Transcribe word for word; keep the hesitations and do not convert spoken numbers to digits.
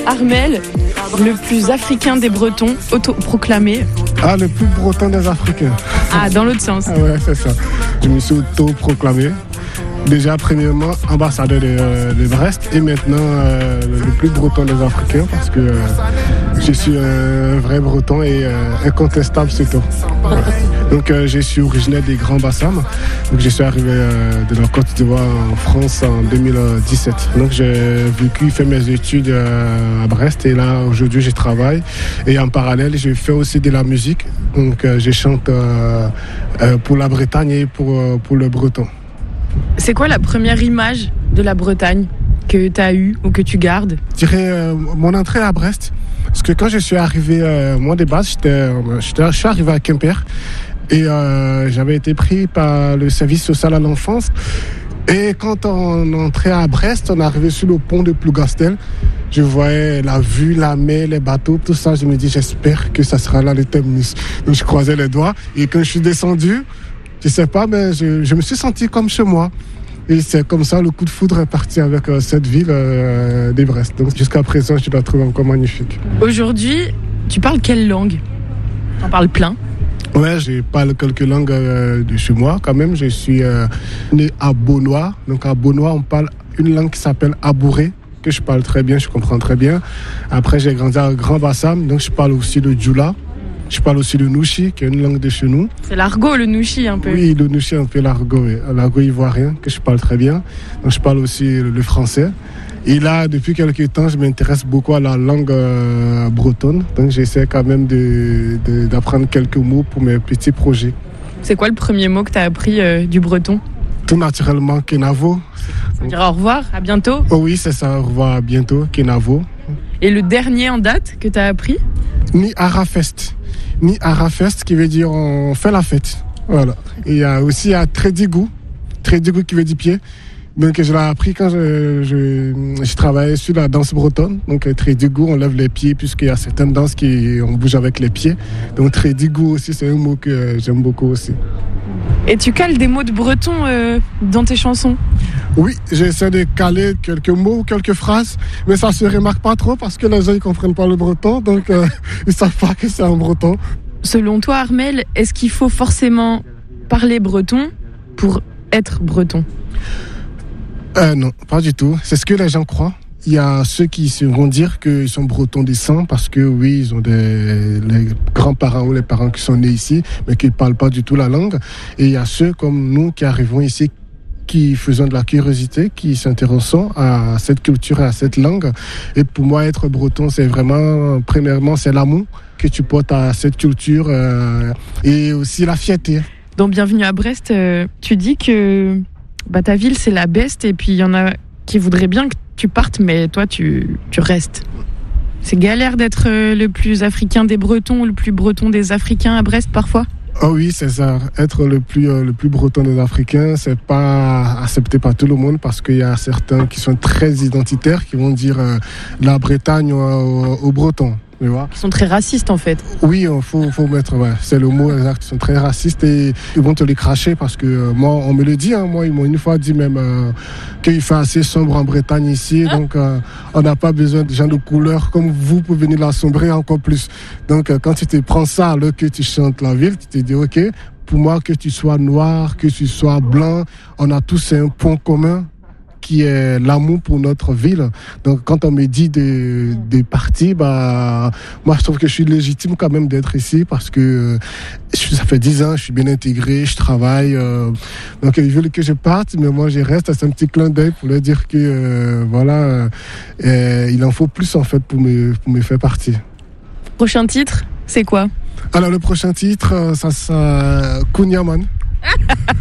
Armel, le plus africain des Bretons, autoproclamé. Ah, le plus breton des Africains. Ah, dans l'autre sens. Ah ouais, c'est ça. Je me suis autoproclamé. Déjà, premièrement, ambassadeur de, de Brest et maintenant euh, le plus breton des Africains parce que euh, je suis un vrai breton et euh, incontestable surtout. Voilà. Donc, euh, je suis originaire des Grands Bassam. Donc, je suis arrivé euh, de la Côte d'Ivoire en France en deux mille dix-sept. Donc, j'ai vécu, fait mes études euh, à Brest et là, aujourd'hui, je travaille. Et en parallèle, je fais aussi de la musique. Donc, euh, je chante euh, euh, pour la Bretagne et pour, euh, pour le breton. C'est quoi la première image de la Bretagne que tu as eue ou que tu gardes ? Je dirais euh, mon entrée à Brest. Parce que quand je suis arrivé, euh, moi de base, j'étais, j'étais, je suis arrivé à Quimper et euh, j'avais été pris par le service social à l'enfance. Et quand on entrait à Brest, on arrivait sur le pont de Plougastel. Je voyais la vue, la mer, les bateaux, tout ça. Je me dis, j'espère que ça sera là le terminus. Donc je croisais les doigts. Et quand je suis descendu, je sais pas, mais je, je me suis senti comme chez moi. Et c'est comme ça, le coup de foudre est parti avec euh, cette ville euh, de Brest. Donc jusqu'à présent, je la trouve encore magnifique. Aujourd'hui, tu parles quelle langue ? T'en parles plein ? Ouais, je parle quelques langues euh, de chez moi quand même. Je suis euh, né à Beaunois. Donc à Beaunois, on parle une langue qui s'appelle Abouré, que je parle très bien, je comprends très bien. Après, j'ai grandi à Grand Bassam, donc je parle aussi le Djoula. Je parle aussi le Nouchi, qui est une langue de chez nous. C'est l'argot, le Nouchi, un peu. Oui, le Nouchi, un peu l'argot, oui. L'argot ivoirien, que je parle très bien. Donc, je parle aussi le français. Et là, depuis quelques temps, je m'intéresse beaucoup à la langue euh, bretonne. Donc, j'essaie quand même de, de, d'apprendre quelques mots pour mes petits projets. C'est quoi le premier mot que tu as appris euh, du breton ? Tout naturellement, Kenavo. Ça veut dire au revoir, à bientôt ? Oh oui, c'est ça, au revoir, à bientôt, Kenavo. Et le dernier en date que tu as appris ? Ni Arafest. Ni Arafest qui veut dire on fait la fête. Voilà. Et il y a aussi à Trédigou. Trédigou qui veut dire pied. Donc je l'ai appris quand je, je, je travaillais sur la danse bretonne. Donc Trédigou, on lève les pieds puisqu'il y a certaines danses qui on bouge avec les pieds. Donc Trédigou aussi, c'est un mot que j'aime beaucoup aussi. Et tu cales des mots de breton euh, dans tes chansons ? Oui, j'essaie de caler quelques mots, quelques phrases, mais ça se remarque pas trop parce que les gens ne comprennent pas le breton, donc euh, ils savent pas que c'est un breton. Selon toi, Armel, est-ce qu'il faut forcément parler breton pour être breton ? euh, Non, pas du tout. C'est ce que les gens croient. Il y a ceux qui vont dire qu'ils sont bretons des sangs parce que oui, ils ont des les grands-parents ou les parents qui sont nés ici, mais qui ne parlent pas du tout la langue. Et il y a ceux comme nous qui arrivons ici, qui faisons de la curiosité, qui s'intéressons à cette culture et à cette langue. Et pour moi, être breton, c'est vraiment, premièrement, c'est l'amour que tu portes à cette culture euh, et aussi la fierté. Dans Bienvenue à Brest, euh, tu dis que bah, ta ville, c'est la best et puis il y en a qui voudraient bien que tu partes, mais toi, tu, tu restes. C'est galère d'être euh, le plus africain des Bretons ou le plus breton des Africains à Brest, parfois ? Oh oui, c'est ça. Être le plus, euh, le plus breton des Africains, c'est pas accepté par tout le monde parce qu'il y a certains qui sont très identitaires, qui vont dire euh, la Bretagne aux, aux Bretons. Tu vois. Qui sont très racistes en fait. Oui, il faut, faut mettre, ouais, c'est le mot exact. Ils sont très racistes et ils vont te les cracher parce que euh, moi, on me le dit, hein, moi, ils m'ont une fois dit même euh, qu'il fait assez sombre en Bretagne ici, ah. donc euh, on n'a pas besoin de gens de couleur comme vous pour venir la sombrer encore plus. Donc euh, quand tu te prends ça alors que tu chantes la ville, tu te dis ok, pour moi que tu sois noir, que tu sois blanc, on a tous un point commun qui est l'amour pour notre ville. Donc quand on me dit de, de partir, bah, moi je trouve que je suis légitime quand même d'être ici parce que ça fait dix ans, je suis bien intégré, je travaille. Euh, donc ils veulent que je parte, mais moi je reste. C'est un petit clin d'œil pour leur dire que euh, voilà, euh, il en faut plus en fait pour me, pour me faire partir. Prochain titre, c'est quoi ? Alors le prochain titre, ça sera Kunyaman.